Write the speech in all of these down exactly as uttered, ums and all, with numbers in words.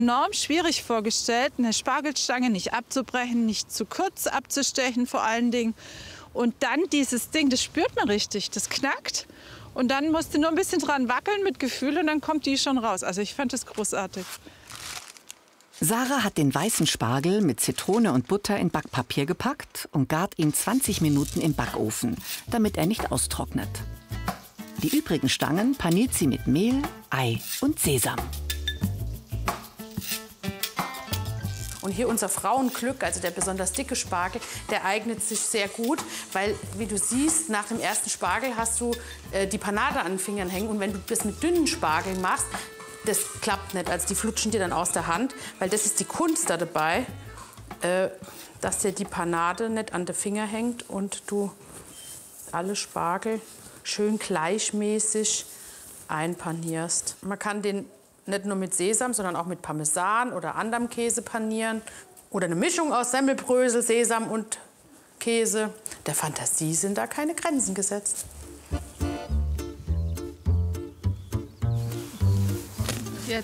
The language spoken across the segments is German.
enorm schwierig vorgestellt, eine Spargelstange nicht abzubrechen, nicht zu kurz abzustechen vor allen Dingen. Und dann dieses Ding, das spürt man richtig, das knackt. Und dann musst du nur ein bisschen dran wackeln mit Gefühl und dann kommt die schon raus. Also ich fand das großartig. Sarah hat den weißen Spargel mit Zitrone und Butter in Backpapier gepackt und gart ihn zwanzig Minuten im Backofen, damit er nicht austrocknet. Die übrigen Stangen paniert sie mit Mehl, Ei und Sesam. Und hier unser Frauenglück, also der besonders dicke Spargel, der eignet sich sehr gut, weil, wie du siehst, nach dem ersten Spargel hast du äh, die Panade an den Fingern hängen. Und wenn du das mit dünnen Spargeln machst, das klappt nicht. Also die flutschen dir dann aus der Hand, weil das ist die Kunst da dabei, äh, dass dir die Panade nicht an den Finger hängt und du alle Spargel schön gleichmäßig einpanierst. Man kann den nicht nur mit Sesam, sondern auch mit Parmesan oder anderem Käse panieren. Oder eine Mischung aus Semmelbrösel, Sesam und Käse. Der Fantasie sind da keine Grenzen gesetzt. Jetzt.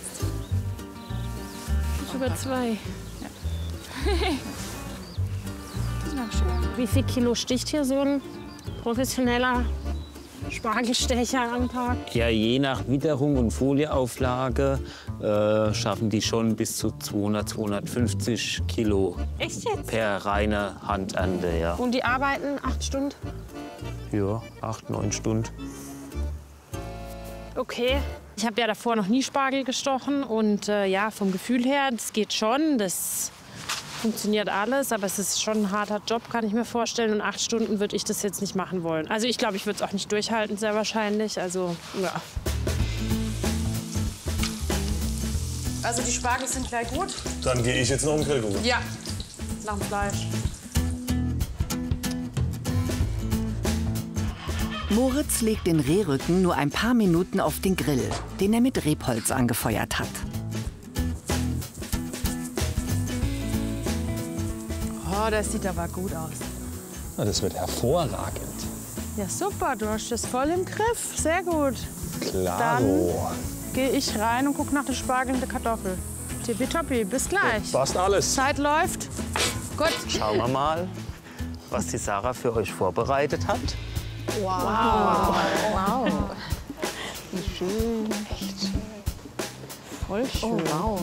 Über zwei. Ja. Das ist auch schön. Wie viel Kilo sticht hier so ein professioneller Spargelstecher am Tag? Ja, je nach Witterung und Folieauflage äh, schaffen die schon bis zu zweihundert, zweihundertfünfzig Kilo. Echt jetzt? Per reine Handernte, ja. Und die arbeiten acht Stunden? Ja, acht, neun Stunden. Okay. Ich habe ja davor noch nie Spargel gestochen und äh, ja, vom Gefühl her, das geht schon, das funktioniert alles, aber es ist schon ein harter Job, kann ich mir vorstellen. Und acht Stunden würde ich das jetzt nicht machen wollen. Also ich glaube, ich würde es auch nicht durchhalten, sehr wahrscheinlich. Also, ja. Also die Spargel sind gleich gut. Dann gehe ich jetzt noch im Grill gucken. Ja, nach dem Fleisch. Moritz legt den Rehrücken nur ein paar Minuten auf den Grill, den er mit Rebholz angefeuert hat. Oh, das sieht aber gut aus. Na, das wird hervorragend. Ja, super, du hast das voll im Griff. Sehr gut. Klaro. Gehe ich rein und gucke nach der Spargel und der Kartoffel. Tippitoppi, bis gleich. Fast alles. Zeit läuft. Gut. Schauen wir mal, was die Sarah für euch vorbereitet hat. Wow. Wow. Wie schön. Echt schön. Voll schön. Oh, wow.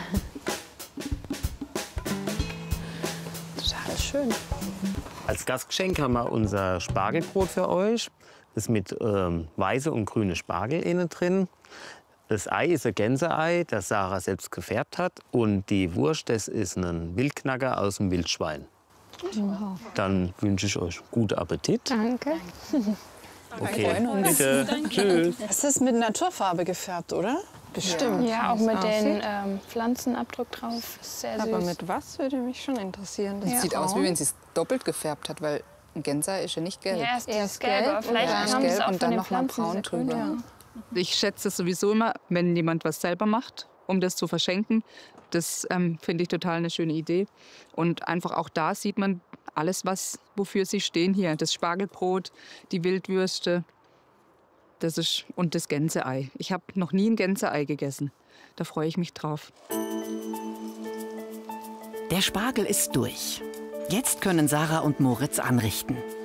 Total schön. Als Gastgeschenk haben wir unser Spargelbrot für euch. Das ist mit ähm, weiße und grüne Spargel innen drin. Das Ei ist ein Gänseei, das Sarah selbst gefärbt hat. Und die Wurst, das ist ein Wildknacker aus dem Wildschwein. Wow. Dann wünsche ich euch guten Appetit. Danke. Okay, bitte. Tschüss. Es ist mit Naturfarbe gefärbt, oder? Bestimmt. Ja, auch mit aussieht. den ähm, Pflanzenabdruck drauf. Sehr süß. Aber mit was würde mich schon interessieren? Das Ja. sieht aus, wie wenn sie es doppelt gefärbt hat, weil ein Gänser ist ja nicht gelb. Ja, erst Er dieses Gelbe, aber vielleicht erst haben sie es gelb auch und von dann den noch mal Pflanzen braun sehr grün, drüber. ja. Ich schätze es sowieso immer, wenn jemand was selber macht, um das zu verschenken. Das ähm, finde ich total eine schöne Idee. Und einfach auch da sieht man alles, was, wofür sie stehen hier. Das Spargelbrot, die Wildwürste das ist, und das Gänseei. Ich habe noch nie ein Gänseei gegessen. Da freue ich mich drauf. Der Spargel ist durch. Jetzt können Sarah und Moritz anrichten.